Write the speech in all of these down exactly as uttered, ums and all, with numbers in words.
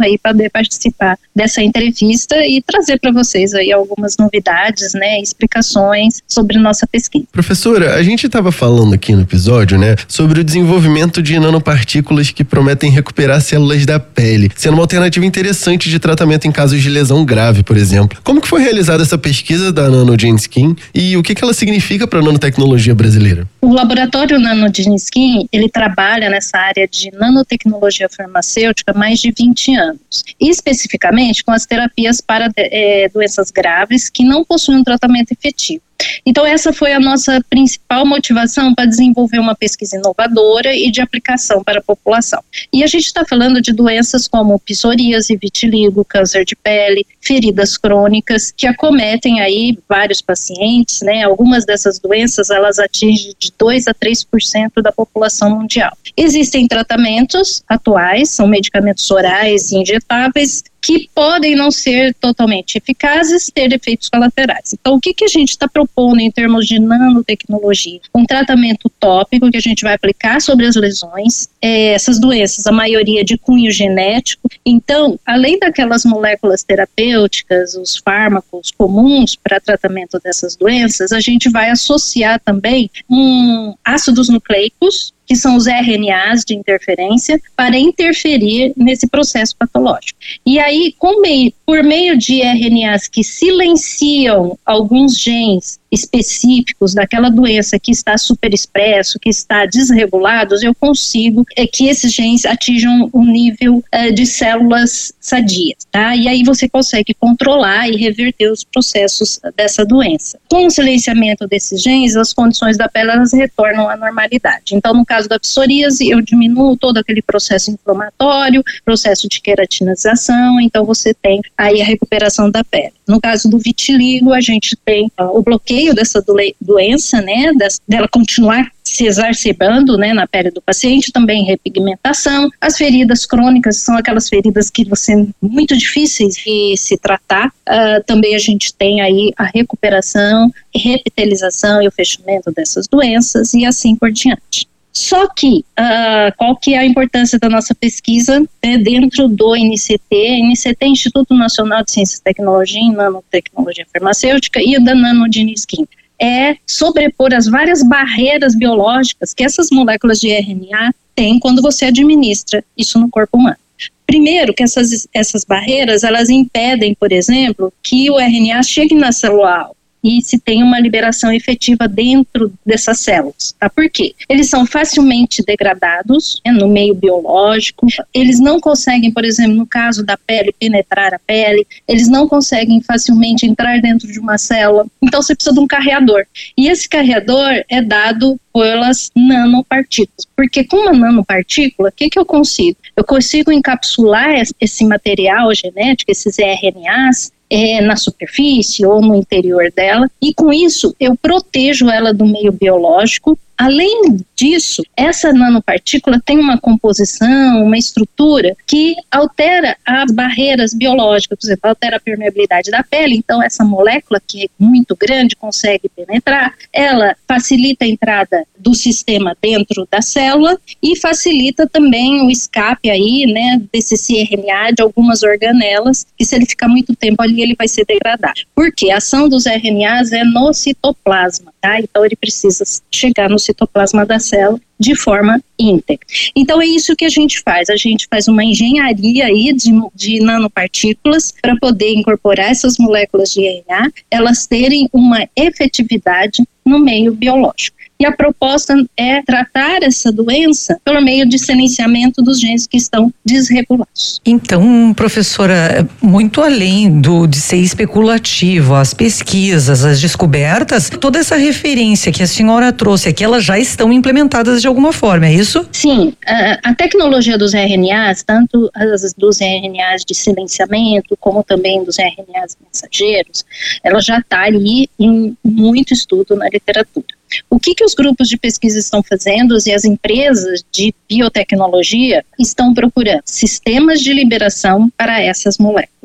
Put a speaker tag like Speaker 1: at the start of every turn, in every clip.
Speaker 1: aí para poder participar dessa entrevista e trazer para vocês aí algumas novidades, né, explicações sobre nossa pesquisa.
Speaker 2: Professora, a gente estava falando aqui no episódio, né, sobre o desenvolvimento de nanopartículas que prometem recuperar células da pele, sendo uma alternativa interessante de tratamento em casos de lesão grave, por exemplo. Como que foi realizada essa pesquisa da NanoGeneSkin e o que que ela significa para a nanotecnologia brasileira?
Speaker 1: O laboratório NanoGeneSkin, ele trabalha nessa área de nanotecnologia farmacêutica há mais de vinte anos, e especificamente com as terapias para é, doenças graves que não possuem um tratamento efetivo. Então essa foi a nossa principal motivação para desenvolver uma pesquisa inovadora e de aplicação para a população. E a gente está falando de doenças como psoríase, vitiligo, câncer de pele, feridas crônicas, que acometem aí vários pacientes, né? Algumas dessas doenças, elas atingem de dois a três por cento da população mundial. Existem tratamentos atuais, são medicamentos orais e injetáveis, que podem não ser totalmente eficazes, ter efeitos colaterais. Então, o que, que a gente está propondo em termos de nanotecnologia? Um tratamento tópico que a gente vai aplicar sobre as lesões, é, essas doenças, a maioria de cunho genético. Então, além daquelas moléculas terapêuticas, os fármacos comuns para tratamento dessas doenças, a gente vai associar também um ácidos nucleicos, que são os R N As de interferência, para interferir nesse processo patológico. E aí, com meio, por meio de R N As que silenciam alguns genes específicos daquela doença que está superexpresso, que está desregulados, eu consigo é, que esses genes atinjam um nível é, de células sadias, tá? E aí você consegue controlar e reverter os processos dessa doença. Com o silenciamento desses genes, as condições da pele elas retornam à normalidade. Então, no caso da psoríase, eu diminuo todo aquele processo inflamatório, processo de queratinização, então você tem aí a recuperação da pele. No caso do vitiligo, a gente tem ó, o bloqueio dessa doença, né, dela continuar se exacerbando, né, na pele do paciente, também repigmentação. As feridas crônicas são aquelas feridas que são muito difíceis de se tratar. Uh, também a gente tem aí a recuperação, repitelização e o fechamento dessas doenças e assim por diante. Só que, uh, qual que é a importância da nossa pesquisa né, dentro do N C T? N C T, Instituto Nacional de Ciência e Tecnologia em Nanotecnologia Farmacêutica, e o da NanoGeneSkin. É sobrepor as várias barreiras biológicas que essas moléculas de R N A têm quando você administra isso no corpo humano. Primeiro, que essas, essas barreiras, elas impedem, por exemplo, que o R N A chegue na célula alvo e se tem uma liberação efetiva dentro dessas células, tá? Por quê? Eles são facilmente degradados né, no meio biológico, eles não conseguem, por exemplo, no caso da pele, penetrar a pele, eles não conseguem facilmente entrar dentro de uma célula, então você precisa de um carreador. E esse carreador é dado pelas nanopartículas, porque com uma nanopartícula, o que, que eu consigo? Eu consigo encapsular esse material genético, esses R N As, É, na superfície ou no interior dela, e com isso eu protejo ela do meio biológico. Além disso, essa nanopartícula tem uma composição, uma estrutura que altera as barreiras biológicas, por exemplo, altera a permeabilidade da pele, então essa molécula que é muito grande consegue penetrar, ela facilita a entrada do sistema dentro da célula e facilita também o escape aí, né, desse C R N A de algumas organelas, que se ele ficar muito tempo ali, ele vai ser degradado. Porque a ação dos R N As é no citoplasma, tá? Então ele precisa chegar no citoplasma da célula de forma íntegra. Então é isso que a gente faz, a gente faz uma engenharia aí de, de nanopartículas para poder incorporar essas moléculas de R N A, elas terem uma efetividade no meio biológico. E a proposta é tratar essa doença pelo meio de silenciamento dos genes que estão desregulados.
Speaker 3: Então, professora, muito além do, de ser especulativo, as pesquisas, as descobertas, toda essa referência que a senhora trouxe aqui, elas já estão implementadas de alguma forma, é isso?
Speaker 1: Sim, a, a tecnologia dos R N As, tanto as dos R N As de silenciamento, como também dos R N As mensageiros, ela já está ali em muito estudo na literatura. O que, que os grupos de pesquisa estão fazendo e as empresas de biotecnologia estão procurando? Sistemas de liberação para essas moléculas.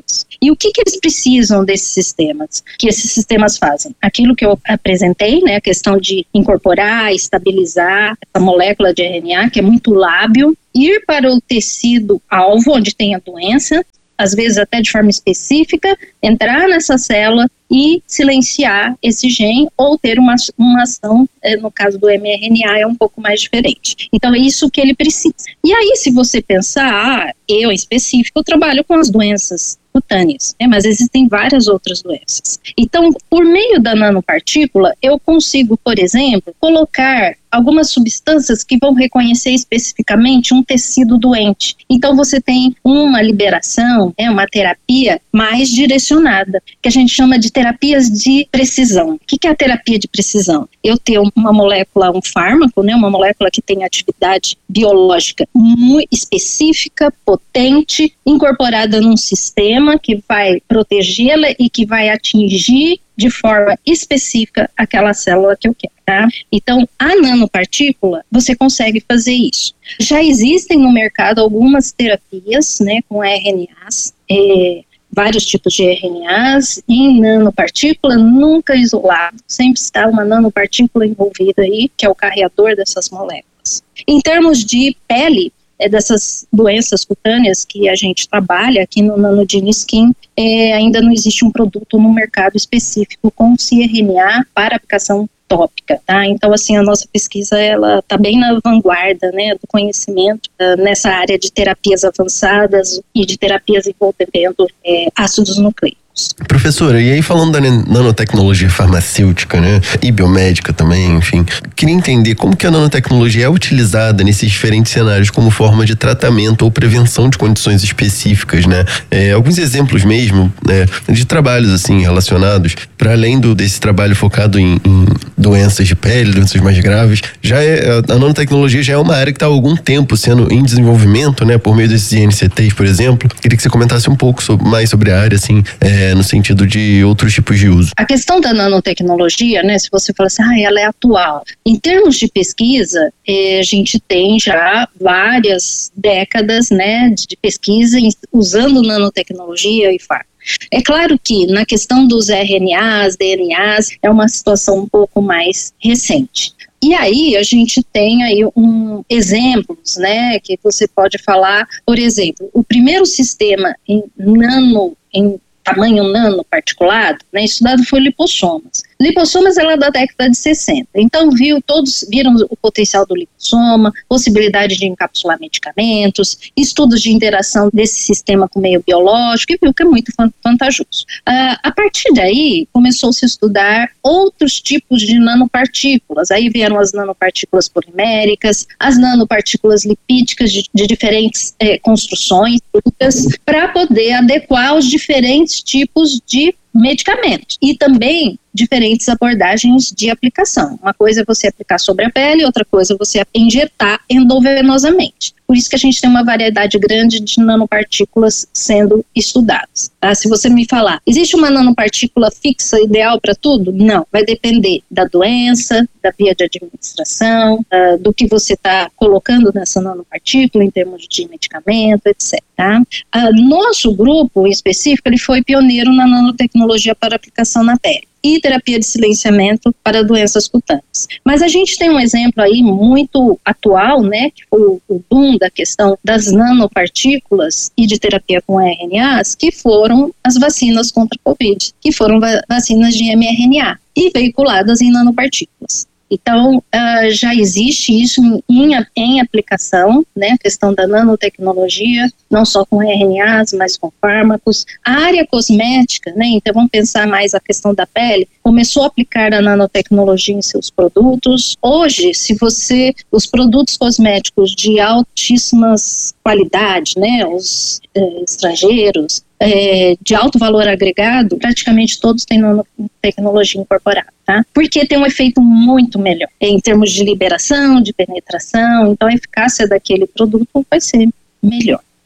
Speaker 1: nanopartículas. E o que, que eles precisam desses sistemas? Que esses sistemas fazem? Aquilo que eu apresentei, né, a questão de incorporar, estabilizar essa molécula de R N A, que é muito lábil, ir para o tecido-alvo, onde tem a doença, às vezes até de forma específica, entrar nessa célula e silenciar esse gene ou ter uma, uma ação, no caso do mRNA, é um pouco mais diferente. Então é isso que ele precisa. E aí, se você pensar, ah, eu em específico, eu trabalho com as doenças cutâneas, né, mas existem várias outras doenças. Então, por meio da nanopartícula, eu consigo, por exemplo, colocar algumas substâncias que vão reconhecer especificamente um tecido doente. Então, você tem uma liberação, né, uma terapia mais direcionada, que a gente chama de terapias de precisão. O que é a terapia de precisão? Eu tenho uma molécula, um fármaco, né, uma molécula que tem atividade biológica muito específica, potente, incorporada num sistema que vai protegê-la e que vai atingir de forma específica aquela célula que eu quero, tá? Então, a nanopartícula, você consegue fazer isso. Já existem no mercado algumas terapias, né, com R N As, é, vários tipos de R N As, em nanopartícula, nunca isolado, sempre está uma nanopartícula envolvida aí, que é o carreador dessas moléculas. Em termos de pele, é dessas doenças cutâneas que a gente trabalha aqui no Nanogene Skin, é, ainda não existe um produto no mercado específico com c R N A para aplicação tópica, tá? Então, assim, a nossa pesquisa, ela está bem na vanguarda, né, do conhecimento uh, nessa área de terapias avançadas e de terapias envolvendo é, ácidos nucleicos.
Speaker 2: Professora, e aí falando da nanotecnologia farmacêutica, né, e biomédica também, enfim, queria entender como que a nanotecnologia é utilizada nesses diferentes cenários como forma de tratamento ou prevenção de condições específicas, né? É, alguns exemplos mesmo, né, de trabalhos assim relacionados, para além do, desse trabalho focado em, em doenças de pele, doenças mais graves, já é, a nanotecnologia já é uma área que está há algum tempo sendo em desenvolvimento, né, por meio desses I N C Ts, por exemplo. Queria que você comentasse um pouco sobre, mais sobre a área, assim, é, no sentido de outros tipos de uso.
Speaker 1: A questão da nanotecnologia, né, se você fala assim, ah, ela é atual. Em termos de pesquisa, eh, a gente tem já várias décadas, né, de pesquisa em, usando nanotecnologia e fármaco. É claro que na questão dos R N As, D N As, é uma situação um pouco mais recente. E aí a gente tem aí um exemplos, né, que você pode falar, por exemplo, o primeiro sistema em nano, em tamanho nano particulado, né, estudado foi lipossomas. Lipossomas, ela é da década de sessenta, então viu, todos viram o potencial do lipossoma, possibilidade de encapsular medicamentos, estudos de interação desse sistema com o meio biológico, e viu que é muito vantajoso. Uh, a partir daí, começou-se a estudar outros tipos de nanopartículas, aí vieram as nanopartículas poliméricas, as nanopartículas lipídicas de, de diferentes eh, construções, para poder adequar os diferentes tipos de medicamentos e também diferentes abordagens de aplicação. Uma coisa é você aplicar sobre a pele, outra coisa é você injetar endovenosamente. Por isso que a gente tem uma variedade grande de nanopartículas sendo estudadas. Tá? Se você me falar, existe uma nanopartícula fixa ideal para tudo? Não, vai depender da doença, da via de administração, uh, do que você está colocando nessa nanopartícula em termos de medicamento, etcétera. Tá? Uh, nosso grupo em específico, ele foi pioneiro na nanotecnologia para aplicação na pele e terapia de silenciamento para doenças cutâneas. Mas a gente tem um exemplo aí muito atual, né, que foi o, o boom da questão das nanopartículas e de terapia com R N As, que foram as vacinas contra a Covid, que foram va- vacinas de mRNA e veiculadas em nanopartículas. Então, uh, já existe isso em, em aplicação, né, a questão da nanotecnologia, não só com R N As, mas com fármacos. A área cosmética, né, então vamos pensar mais a questão da pele, começou a aplicar a nanotecnologia em seus produtos. Hoje, se você, os produtos cosméticos de altíssimas qualidade, né, os eh, estrangeiros, É, de alto valor agregado, praticamente todos têm nanotecnologia incorporada, tá? Porque tem um efeito muito melhor em termos de liberação, de penetração, então a eficácia daquele produto vai ser melhor.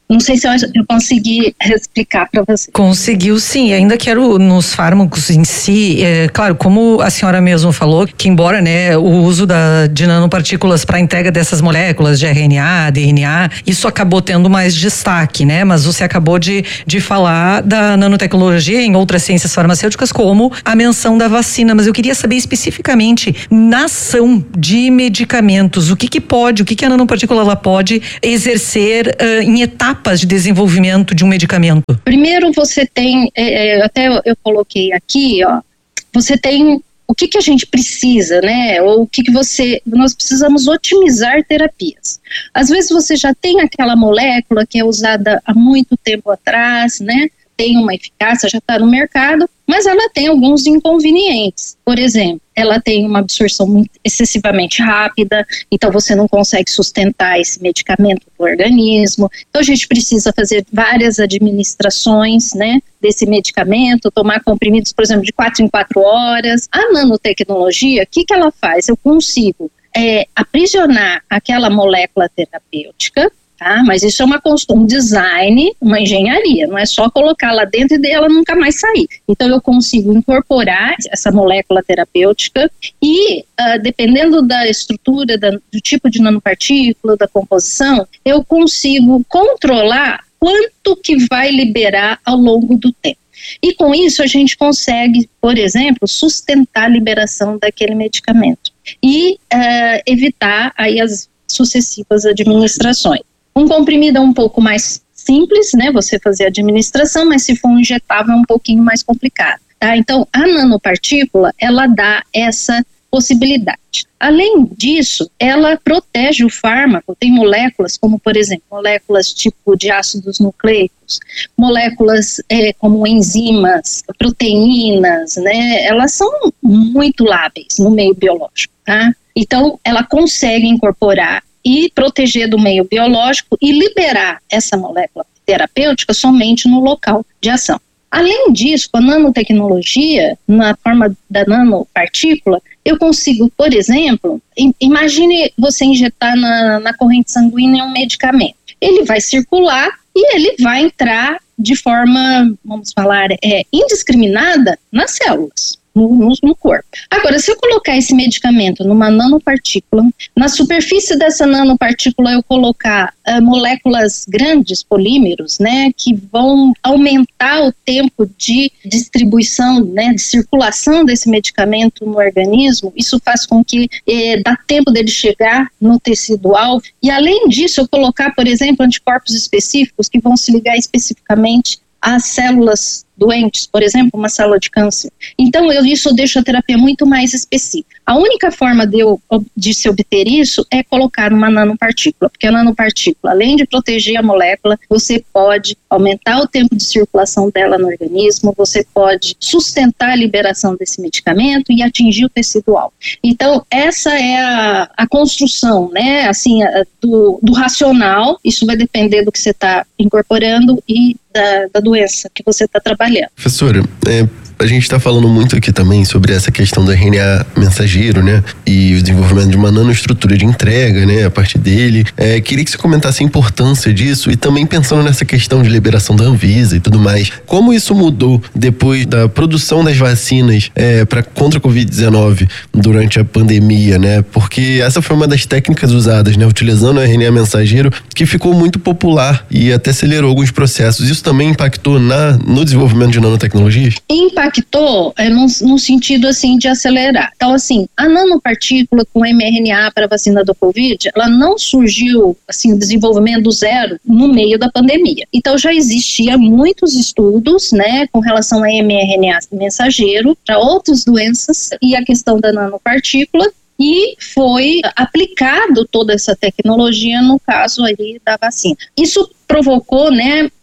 Speaker 1: Não sei se eu, eu consegui explicar para você.
Speaker 3: Conseguiu sim, ainda quero nos fármacos em si, é, claro, como a senhora mesmo falou, que embora né, o uso da, de nanopartículas para a entrega dessas moléculas de R N A, D N A, isso acabou tendo mais destaque, né? Mas você acabou de, de falar da nanotecnologia em outras ciências farmacêuticas, como a menção da vacina, mas eu queria saber especificamente na ação de medicamentos, o que que pode, o que que a nanopartícula ela pode exercer uh, em etapas de desenvolvimento de um medicamento? Primeiro
Speaker 1: você tem, é, até eu, eu coloquei aqui, ó, você tem o que que a gente precisa, né, ou o que que você, nós precisamos otimizar terapias. Às vezes você já tem aquela molécula que é usada há muito tempo atrás, né, tem uma eficácia, já está no mercado, mas ela tem alguns inconvenientes. Por exemplo, ela tem uma absorção muito, excessivamente rápida, então você não consegue sustentar esse medicamento no organismo. Então a gente precisa fazer várias administrações, né, desse medicamento, tomar comprimidos, por exemplo, de quatro em quatro horas. A nanotecnologia, o que que ela faz? Eu consigo é, aprisionar aquela molécula terapêutica, tá? Mas isso é uma, um design, uma engenharia, não é só colocar lá dentro e ela nunca mais sair. Então eu consigo incorporar essa molécula terapêutica e, uh, dependendo da estrutura, da, do tipo de nanopartícula, da composição, eu consigo controlar quanto que vai liberar ao longo do tempo. E com isso a gente consegue, por exemplo, sustentar a liberação daquele medicamento e uh, evitar aí as sucessivas administrações. Um comprimido é um pouco mais simples, né, você fazer a administração, mas se for um injetável é um pouquinho mais complicado, tá? Então, a nanopartícula, ela dá essa possibilidade. Além disso, ela protege o fármaco, tem moléculas como, por exemplo, moléculas tipo de ácidos nucleicos, moléculas é, como enzimas, proteínas, né, elas são muito lábeis no meio biológico, tá? Então, ela consegue incorporar e proteger do meio biológico e liberar essa molécula terapêutica somente no local de ação. Além disso, com a nanotecnologia, na forma da nanopartícula, eu consigo, por exemplo, imagine você injetar na, na corrente sanguínea um medicamento. Ele vai circular e ele vai entrar de forma, vamos falar, é, indiscriminada nas células. No, no, no corpo. Agora, se eu colocar esse medicamento numa nanopartícula, na superfície dessa nanopartícula eu colocar uh, moléculas grandes, polímeros, né, que vão aumentar o tempo de distribuição, né, de circulação desse medicamento no organismo, isso faz com que eh, dá tempo dele chegar no tecido-alvo. E além disso, eu colocar, por exemplo, anticorpos específicos que vão se ligar especificamente às células doentes, por exemplo, uma célula de câncer. Então, eu, isso deixa a terapia muito mais específica. A única forma de, eu, de se obter isso é colocar uma nanopartícula, porque a nanopartícula, além de proteger a molécula, você pode aumentar o tempo de circulação dela no organismo, você pode sustentar a liberação desse medicamento e atingir o tecido-alvo. Então, essa é a, a construção, né, assim, a, do, do racional. Isso vai depender do que você está incorporando e da, da doença que você está trabalhando.
Speaker 2: Professora, é, a gente está falando muito aqui também sobre essa questão do R N A mensageiro, né? E o desenvolvimento de uma nanoestrutura de entrega, né? A partir dele. É, queria que você comentasse a importância disso e também pensando nessa questão de liberação da Anvisa e tudo mais. Como isso mudou depois da produção das vacinas é, para contra a covid dezenove durante a pandemia, né? Porque essa foi uma das técnicas usadas, né? Utilizando o R N A mensageiro, que ficou muito popular e até acelerou alguns processos. Isso também impactou na, no desenvolvimento de nanotecnologias?
Speaker 1: Impactou é, num, num sentido assim de acelerar. Então assim, a nanopartícula com mRNA para a vacina do Covid, ela não surgiu assim, o desenvolvimento do zero no meio da pandemia. Então já existia muitos estudos, né, com relação a mRNA mensageiro para outras doenças e a questão da nanopartícula. E foi aplicado toda essa tecnologia no caso aí da vacina. Isso provocou, né,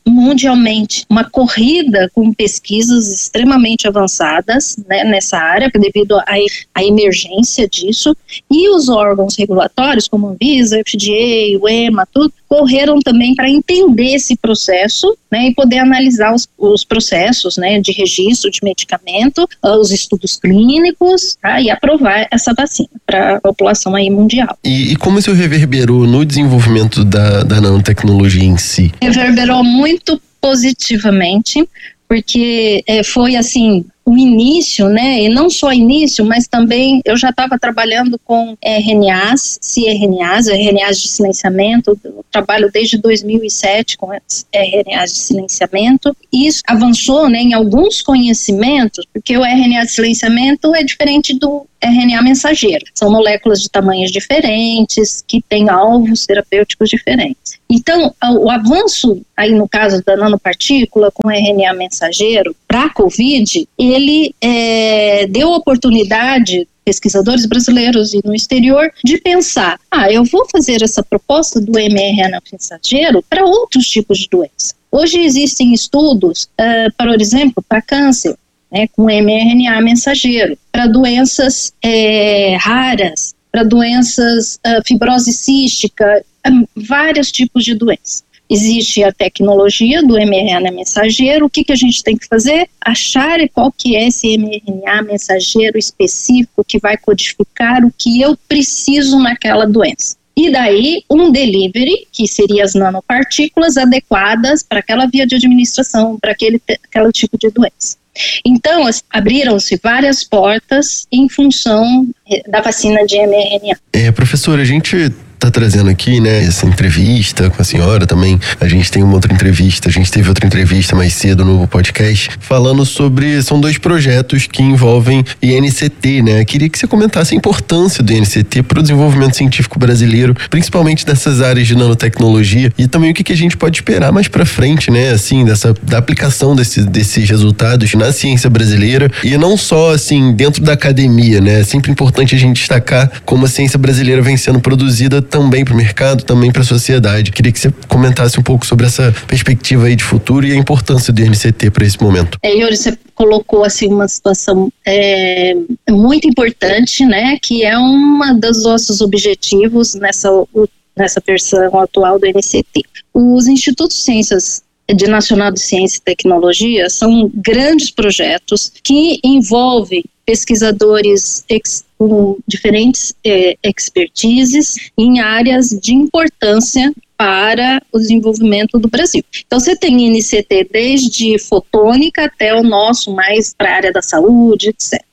Speaker 1: mundialmente uma corrida com pesquisas extremamente avançadas, né, nessa área, devido à, à emergência disso, e os órgãos regulatórios, como a Anvisa, F D A, o EMA, tudo, correram também para entender esse processo, né, e poder analisar os, os processos, né, de registro de medicamento, os estudos clínicos, tá, e aprovar essa vacina para a população aí mundial.
Speaker 2: E, e como isso reverberou no desenvolvimento da, da nanotecnologia em si?
Speaker 1: Reverberou muito positivamente, porque é, foi assim o início, né, e não só início, mas também eu já estava trabalhando com R N As, cRNAs, R N As de silenciamento, eu trabalho desde dois mil e sete com R N As de silenciamento, e isso avançou, né, em alguns conhecimentos, porque o R N A de silenciamento é diferente do R N A mensageiro, são moléculas de tamanhos diferentes, que têm alvos terapêuticos diferentes. Então, o avanço, aí no caso da nanopartícula com R N A mensageiro para a COVID, ele é, deu oportunidade, pesquisadores brasileiros e no exterior, de pensar, ah, eu vou fazer essa proposta do mRNA mensageiro para outros tipos de doença. Hoje existem estudos, uh, por exemplo, para câncer, né, com mRNA mensageiro, para doenças é, raras, para doenças, uh, fibrose cística, um, vários tipos de doenças. Existe a tecnologia do mRNA mensageiro. O que, que a gente tem que fazer? Achar qual que é esse mRNA mensageiro específico que vai codificar o que eu preciso naquela doença. E daí, um delivery, que seria as nanopartículas adequadas para aquela via de administração, para aquele, aquele tipo de doença. Então, abriram-se várias portas em função da vacina de mRNA.
Speaker 2: É, professora, a gente tá trazendo aqui, né, essa entrevista com a senhora também. A gente tem uma outra entrevista, a gente teve outra entrevista mais cedo no podcast, falando sobre, são dois projetos que envolvem I N C T, né? Queria que você comentasse a importância do I N C T para o desenvolvimento científico brasileiro, principalmente dessas áreas de nanotecnologia, e também o que, que a gente pode esperar mais para frente, né, assim, dessa, da aplicação desse, desses resultados na ciência brasileira, e não só, assim, dentro da academia, né? É sempre importante a gente destacar como a ciência brasileira vem sendo produzida também para o mercado, também para a sociedade. Queria que você comentasse um pouco sobre essa perspectiva aí de futuro e a importância do I N C T para esse momento.
Speaker 1: É, Yuri, você colocou assim uma situação é, muito importante, né, que é uma dos nossos objetivos nessa, nessa versão atual do I N C T. Os Institutos de Ciências de Nacional de Ciência e Tecnologia são grandes projetos que envolvem pesquisadores ex, com diferentes eh, expertises em áreas de importância para o desenvolvimento do Brasil. Então você tem I N C T desde fotônica até o nosso mais para a área da saúde, etcétera.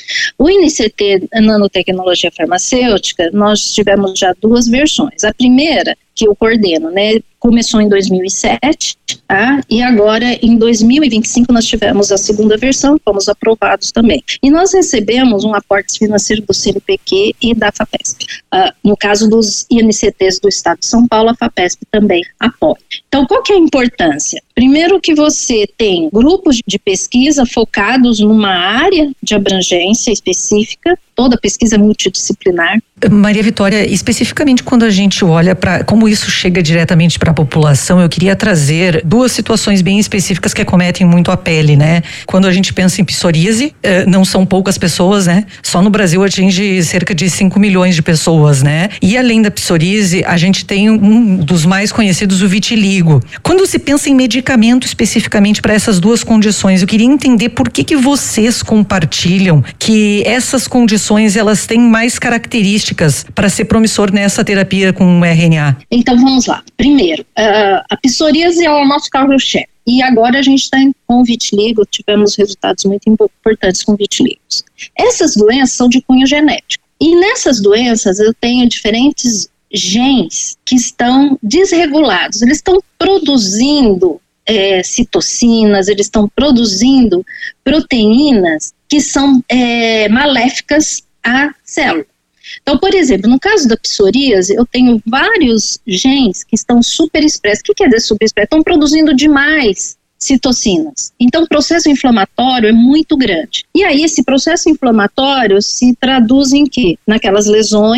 Speaker 1: O I N C T Nanotecnologia Farmacêutica, nós tivemos já duas versões. A primeira, que eu coordeno, né, começou em dois mil e sete, tá? E agora em dois mil e vinte e cinco nós tivemos a segunda versão, fomos aprovados também. E nós recebemos um aporte financeiro do C N P Q e da FAPESP. Uh, no caso dos I N C Ts do Estado de São Paulo, a FAPESP também apoia. Então, qual que é a importância? Primeiro que você tem grupos de pesquisa focados numa área de abrangência específica, toda pesquisa multidisciplinar.
Speaker 3: Maria Vitória, especificamente quando a gente olha para como isso chega diretamente para a população, eu queria trazer duas situações bem específicas que acometem muito a pele, né? Quando a gente pensa em psoríase, não são poucas pessoas, né? Só no Brasil atinge cerca de cinco milhões de pessoas, né? E além da psoríase, a gente tem um dos mais conhecidos, o vitiligo. Quando se pensa em medicamento especificamente para essas duas condições, eu queria entender por que que vocês compartilham que essas condições, elas têm mais características para ser promissor nessa terapia com R N A.
Speaker 1: Então vamos lá. Primeiro, uh, a psoríase é o nosso carro-chefe. E agora a gente está com o vitiligo, tivemos resultados muito importantes com vitíligos. Essas doenças são de cunho genético. E nessas doenças eu tenho diferentes genes que estão desregulados. Eles estão produzindo é, citocinas, eles estão produzindo proteínas que são é, maléficas à célula. Então, por exemplo, no caso da psoríase, eu tenho vários genes que estão superexpressos. O que quer dizer superexpressos? Estão produzindo demais citocinas. Então, o processo inflamatório é muito grande. E aí, esse processo inflamatório se traduz em quê? Naquelas lesões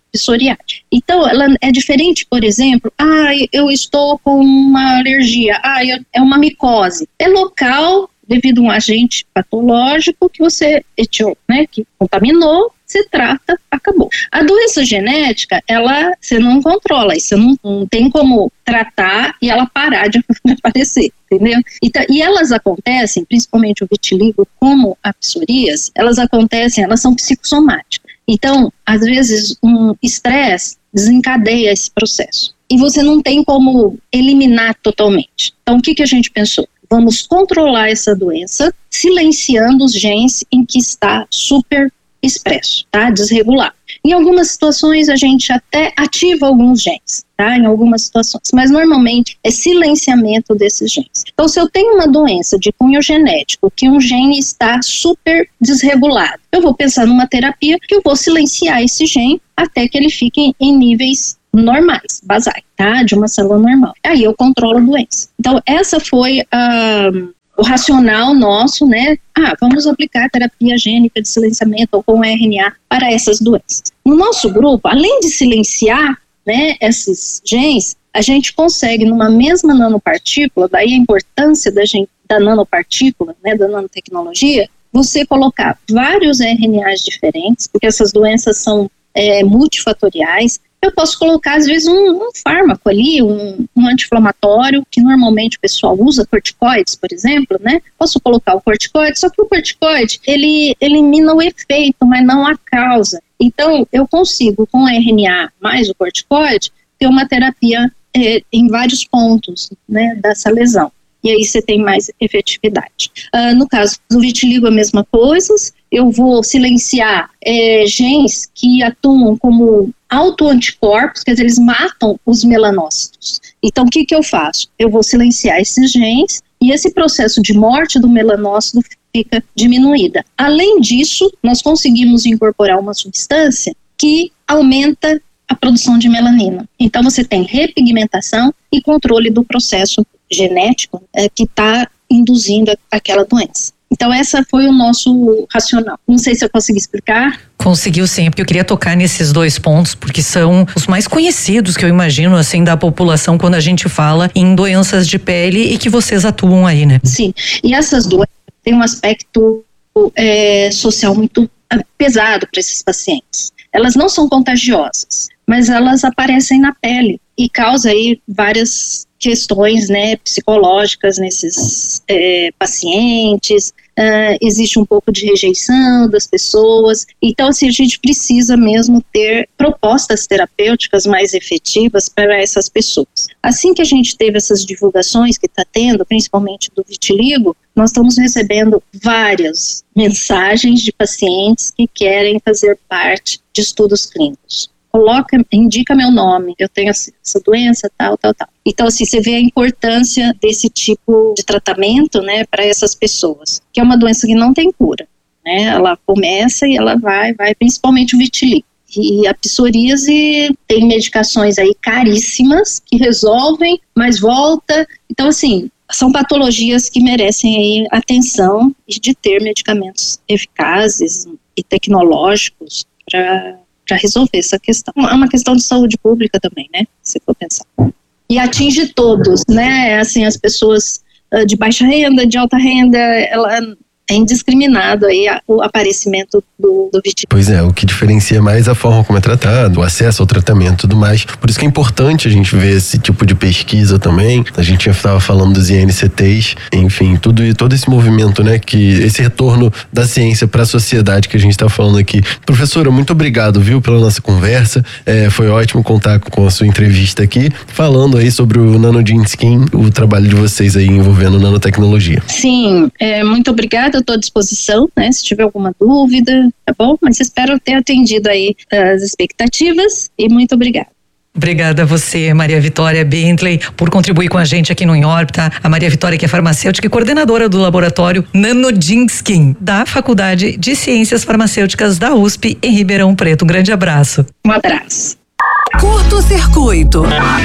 Speaker 1: psoriática. Então, ela é diferente, por exemplo, ah, eu estou com uma alergia, ah, eu, é uma micose. É local, devido a um agente patológico que você etiou, né, que contaminou, você trata, acabou. A doença genética, ela, você não controla, você não, não tem como tratar e ela parar de aparecer, entendeu? Então, e elas acontecem, principalmente o vitiligo, como a psoríase, elas acontecem, elas são psicossomáticas. Então, às vezes, um estresse desencadeia esse processo. E você não tem como eliminar totalmente. Então, o que, que a gente pensou? Vamos controlar essa doença, silenciando os genes em que está super expresso, tá? Desregulado. Em algumas situações a gente até ativa alguns genes, tá? Em algumas situações, mas normalmente é silenciamento desses genes. Então, se eu tenho uma doença de cunho genético, que um gene está super desregulado, eu vou pensar numa terapia que eu vou silenciar esse gene até que ele fique em níveis normais, basais, tá? De uma célula normal. Aí eu controlo a doença. Então, essa foi a... Uh, o racional nosso, né? Ah, vamos aplicar terapia gênica de silenciamento ou com R N A para essas doenças. No nosso grupo, além de silenciar, né, esses genes, a gente consegue numa mesma nanopartícula, daí a importância da, gente, da nanopartícula, né, da nanotecnologia, você colocar vários R N As diferentes, porque essas doenças são é, multifatoriais. Eu posso colocar, às vezes, um, um fármaco ali, um, um anti-inflamatório, que normalmente o pessoal usa, corticoides, por exemplo, né? Posso colocar o corticoide, só que o corticoide, ele elimina o efeito, mas não a causa. Então, eu consigo, com a R N A mais o corticoide, ter uma terapia eh, em vários pontos, né, dessa lesão. E aí você tem mais efetividade. Uh, no caso do vitiligo, a mesma coisa. Eu vou silenciar é, genes que atuam como autoanticorpos, quer dizer, eles matam os melanócitos. Então, o que, que eu faço? Eu vou silenciar esses genes e esse processo de morte do melanócito fica diminuída. Além disso, nós conseguimos incorporar uma substância que aumenta a produção de melanina. Então, você tem repigmentação e controle do processo genético é, que está induzindo a, aquela doença. Então, essa foi o nosso racional. Não sei se eu consegui explicar.
Speaker 3: Conseguiu sim, porque eu queria tocar nesses dois pontos, porque são os mais conhecidos que eu imagino, assim, da população quando a gente fala em doenças de pele e que vocês atuam aí, né?
Speaker 1: Sim, e essas doenças têm um aspecto é, social muito pesado para esses pacientes. Elas não são contagiosas, mas elas aparecem na pele e causam aí várias questões, né, psicológicas nesses é, pacientes. Uh, existe um pouco de rejeição das pessoas. Então, assim, a gente precisa mesmo ter propostas terapêuticas mais efetivas para essas pessoas. Assim que a gente teve essas divulgações que está tendo, principalmente do vitiligo, nós estamos recebendo várias mensagens de pacientes que querem fazer parte de estudos clínicos. Coloca, indica meu nome, eu tenho essa doença, tal, tal, tal. Então, assim, você vê a importância desse tipo de tratamento, né, para essas pessoas, que é uma doença que não tem cura, né, ela começa e ela vai, vai, principalmente o vitiligo. E a psoríase tem medicações aí caríssimas que resolvem, mas volta. Então, assim, são patologias que merecem aí atenção e de ter medicamentos eficazes e tecnológicos para para resolver essa questão. É uma questão de saúde pública também, né, se for pensar. E atinge todos, né, assim, as pessoas uh, de baixa renda, de alta renda, ela é indiscriminado aí a, o aparecimento do, do vitiligo.
Speaker 2: Pois é, o que diferencia mais a forma como é tratado, o acesso ao tratamento e tudo mais. Por isso que é importante a gente ver esse tipo de pesquisa também. A gente já estava falando dos I N C Ts, enfim, tudo e todo esse movimento, né, que esse retorno da ciência para a sociedade que a gente está falando aqui. Professora, muito obrigado, viu, pela nossa conversa. É, foi ótimo contar com a sua entrevista aqui, falando aí sobre o Nanogene Skin, o trabalho de vocês aí envolvendo nanotecnologia.
Speaker 1: Sim, é, muito obrigada. Estou à disposição, né, se tiver alguma dúvida, tá bom? Mas espero ter atendido aí as expectativas e muito obrigada.
Speaker 3: Obrigada a você, Maria Vitória Bentley, por contribuir com a gente aqui no Em Órbita. A Maria Vitória, que é farmacêutica e coordenadora do laboratório Nanogene Skin, da Faculdade de Ciências Farmacêuticas da U S P em Ribeirão Preto. Um grande abraço.
Speaker 1: Um abraço.
Speaker 4: Curto-circuito.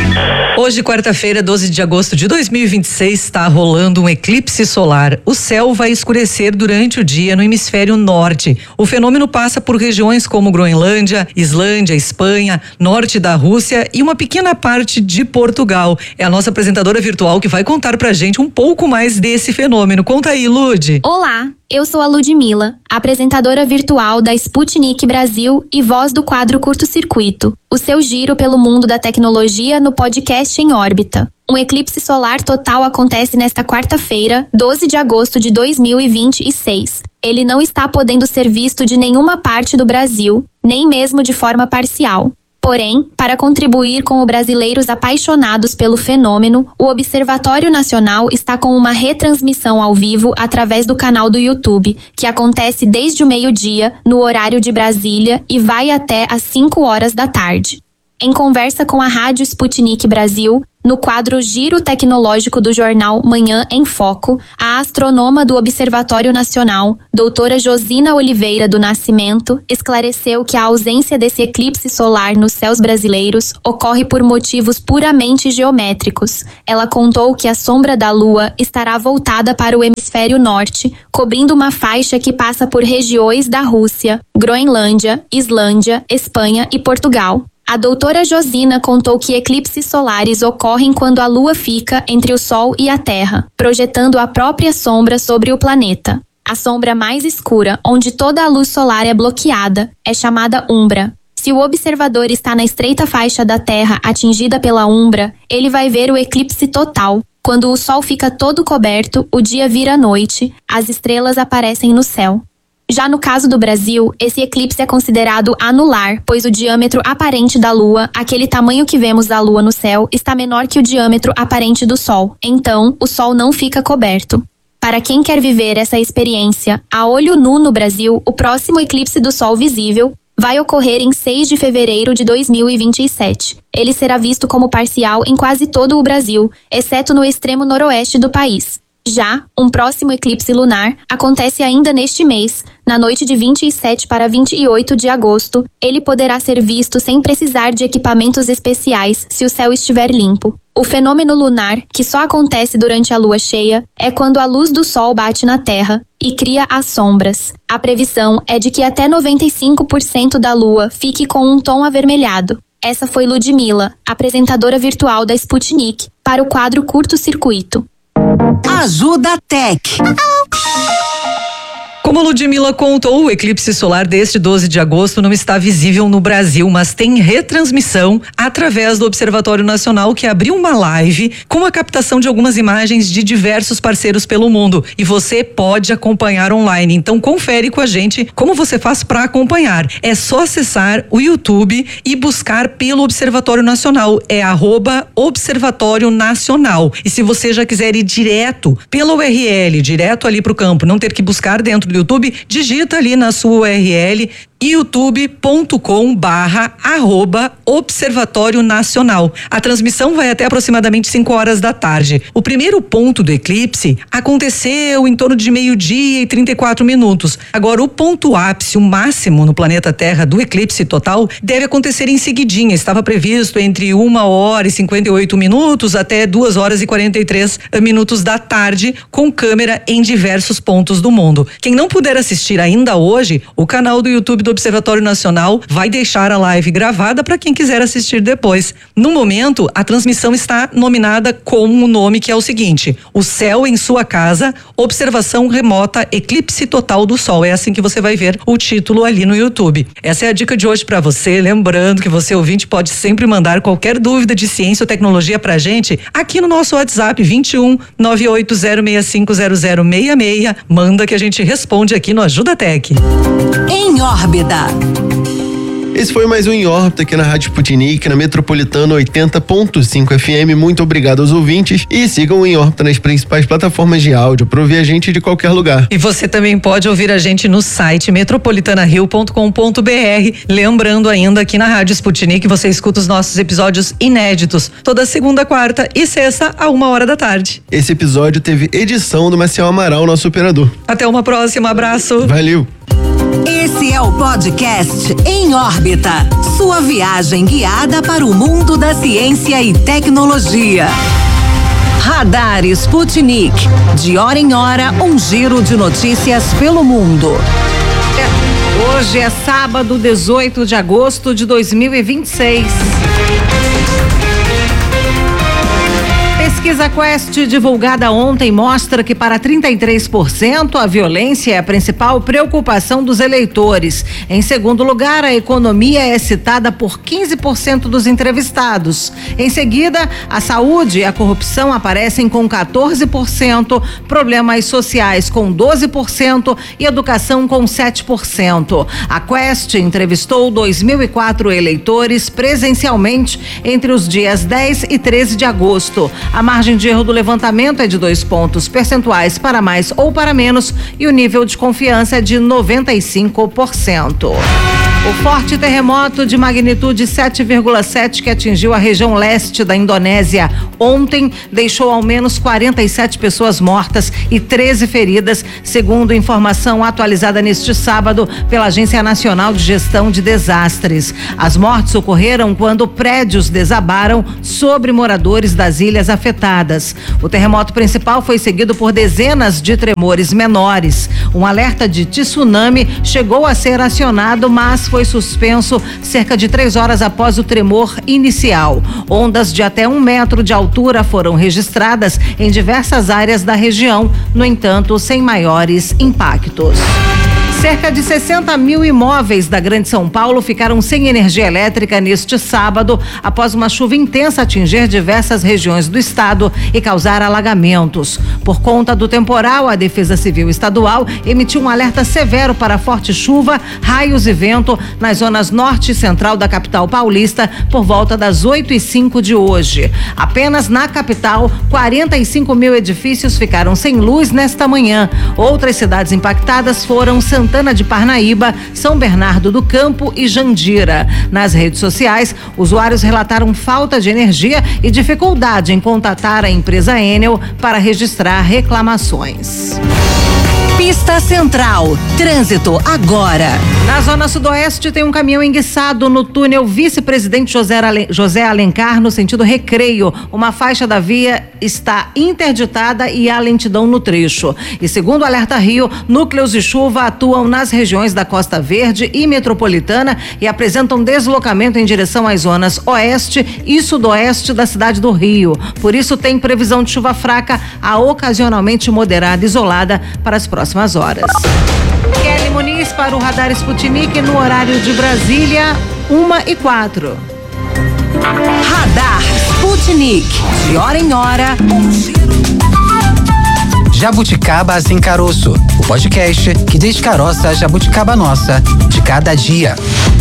Speaker 3: Hoje, quarta-feira, doze de agosto de dois mil e vinte e seis, está rolando um eclipse solar. O céu vai escurecer durante o dia no hemisfério norte. O fenômeno passa por regiões como Groenlândia, Islândia, Espanha, norte da Rússia e uma pequena parte de Portugal. É a nossa apresentadora virtual que vai contar pra gente um pouco mais desse fenômeno. Conta aí, Lud.
Speaker 5: Olá, eu sou a Ludmila, apresentadora virtual da Sputnik Brasil e voz do quadro Curto-Circuito, o seu giro pelo mundo da tecnologia no podcast Em Órbita. Um eclipse solar total acontece nesta quarta-feira, doze de agosto de dois mil e vinte e seis. Ele não está podendo ser visto de nenhuma parte do Brasil, nem mesmo de forma parcial. Porém, para contribuir com os brasileiros apaixonados pelo fenômeno, o Observatório Nacional está com uma retransmissão ao vivo através do canal do YouTube, que acontece desde o meio-dia, no horário de Brasília, e vai até às cinco horas da tarde. Em conversa com a Rádio Sputnik Brasil, no quadro Giro Tecnológico do jornal Manhã em Foco, a astrônoma do Observatório Nacional, doutora Josina Oliveira do Nascimento, esclareceu que a ausência desse eclipse solar nos céus brasileiros ocorre por motivos puramente geométricos. Ela contou que a sombra da Lua estará voltada para o hemisfério norte, cobrindo uma faixa que passa por regiões da Rússia, Groenlândia, Islândia, Espanha e Portugal. A doutora Josina contou que eclipses solares ocorrem quando a Lua fica entre o Sol e a Terra, projetando a própria sombra sobre o planeta. A sombra mais escura, onde toda a luz solar é bloqueada, é chamada umbra. Se o observador está na estreita faixa da Terra atingida pela umbra, ele vai ver o eclipse total. Quando o Sol fica todo coberto, o dia vira noite, as estrelas aparecem no céu. Já no caso do Brasil, esse eclipse é considerado anular, pois o diâmetro aparente da Lua, aquele tamanho que vemos da Lua no céu, está menor que o diâmetro aparente do Sol. Então, o Sol não fica coberto. Para quem quer viver essa experiência a olho nu no Brasil, o próximo eclipse do Sol visível vai ocorrer em seis de fevereiro de dois mil e vinte e sete. Ele será visto como parcial em quase todo o Brasil, exceto no extremo noroeste do país. Já, um próximo eclipse lunar acontece ainda neste mês, na noite de vinte e sete para vinte e oito de agosto. Ele poderá ser visto sem precisar de equipamentos especiais se o céu estiver limpo. O fenômeno lunar, que só acontece durante a lua cheia, é quando a luz do Sol bate na Terra e cria as sombras. A previsão é de que até noventa e cinco por cento da lua fique com um tom avermelhado. Essa foi Ludmila, apresentadora virtual da Sputnik, para o quadro Curto-Circuito.
Speaker 4: Ajuda Tech.
Speaker 3: Como a Ludmila contou, o eclipse solar deste doze de agosto não está visível no Brasil, mas tem retransmissão através do Observatório Nacional, que abriu uma live com a captação de algumas imagens de diversos parceiros pelo mundo. E você pode acompanhar online. Então confere com a gente como você faz para acompanhar. É só acessar o YouTube e buscar pelo Observatório Nacional. É arroba Observatório Nacional. E se você já quiser ir direto pela U R L, direto ali para o campo, não ter que buscar dentro do YouTube, digita ali na sua U R L youtube ponto com barra arroba Observatório Nacional. A transmissão vai até aproximadamente cinco horas da tarde. O primeiro ponto do eclipse aconteceu em torno de meio-dia e trinta e quatro minutos. Agora, o ponto ápice, o máximo no planeta Terra do eclipse total, deve acontecer em seguidinha. Estava previsto entre uma hora e cinquenta e oito minutos até duas horas e quarenta e três minutos da tarde, com câmera em diversos pontos do mundo. Quem não puder assistir ainda hoje, o canal do YouTube do Observatório Nacional vai deixar a live gravada para quem quiser assistir depois. No momento, a transmissão está nominada com um nome que é o seguinte: O Céu em Sua Casa, Observação Remota Eclipse Total do Sol. É assim que você vai ver o título ali no YouTube. Essa é a dica de hoje para você, lembrando que você, ouvinte, pode sempre mandar qualquer dúvida de ciência ou tecnologia pra gente aqui no nosso WhatsApp vinte e um, nove oito zero seis cinco zero zero seis seis. Manda que a gente responde aqui no Ajuda Tech.
Speaker 4: Em Órbita.
Speaker 2: Esse foi mais um Em Órbita aqui na Rádio Sputnik, na Metropolitana oitenta ponto cinco F M. Muito obrigado aos ouvintes e sigam o Em Órbita nas principais plataformas de áudio para ouvir a gente de qualquer lugar.
Speaker 3: E você também pode ouvir a gente no site metropolitana rio ponto com ponto b r. Lembrando ainda aqui na Rádio Sputnik você escuta os nossos episódios inéditos toda segunda, quarta e sexta a uma hora da tarde.
Speaker 2: Esse episódio teve edição do Marcel Amaral, nosso operador.
Speaker 3: Até uma próxima, abraço.
Speaker 2: Valeu.
Speaker 4: Esse é o podcast Em Órbita, sua viagem guiada para o mundo da ciência e tecnologia. Radar Sputnik, de hora em hora, um giro de notícias pelo mundo.
Speaker 6: Hoje é sábado, dezoito de agosto de dois mil e vinte e seis. Pesquisa Quest divulgada ontem mostra que para trinta e três por cento a violência é a principal preocupação dos eleitores. Em segundo lugar, a economia é citada por quinze por cento dos entrevistados. Em seguida, a saúde e a corrupção aparecem com quatorze por cento, problemas sociais com doze por cento e educação com sete por cento. A Quest entrevistou dois mil e quatro eleitores presencialmente entre os dias dez e treze de agosto. A margem de erro do levantamento é de dois pontos percentuais para mais ou para menos e o nível de confiança é de noventa e cinco por cento. O forte terremoto de magnitude sete vírgula sete que atingiu a região leste da Indonésia ontem deixou ao menos quarenta e sete pessoas mortas e treze feridas, segundo informação atualizada neste sábado pela Agência Nacional de Gestão de Desastres. As mortes ocorreram quando prédios desabaram sobre moradores das ilhas afetadas. O terremoto principal foi seguido por dezenas de tremores menores. Um alerta de tsunami chegou a ser acionado, mas foi suspenso cerca de três horas após o tremor inicial. Ondas de até um metro de altura foram registradas em diversas áreas da região, no entanto, sem maiores impactos. Cerca de sessenta mil imóveis da Grande São Paulo ficaram sem energia elétrica neste sábado, após uma chuva intensa atingir diversas regiões do estado e causar alagamentos. Por conta do temporal, a Defesa Civil Estadual emitiu um alerta severo para forte chuva, raios e vento nas zonas norte e central da capital paulista por volta das oito e cinco de hoje. Apenas na capital, quarenta e cinco mil edifícios ficaram sem luz nesta manhã. Outras cidades impactadas foram Santana de Parnaíba, São Bernardo do Campo e Jandira. Nas redes sociais, usuários relataram falta de energia e dificuldade em contatar a empresa Enel para registrar reclamações.
Speaker 4: Pista Central, trânsito agora.
Speaker 6: Na zona sudoeste tem um caminhão enguiçado no túnel Vice-Presidente José, Ale... José Alencar, no sentido Recreio. Uma faixa da via está interditada e há lentidão no trecho. E segundo o Alerta Rio, núcleos de chuva atuam nas regiões da Costa Verde e Metropolitana e apresentam deslocamento em direção às zonas oeste e sudoeste da cidade do Rio. Por isso tem previsão de chuva fraca a ocasionalmente moderada isolada para as próximas horas. Kelly Muniz para o Radar Sputnik no horário de Brasília, uma e quatro.
Speaker 4: Radar Sputnik, de hora em hora, um giro.
Speaker 7: Jabuticaba Sem Caroço, o podcast que descaroça a jabuticaba nossa de cada dia.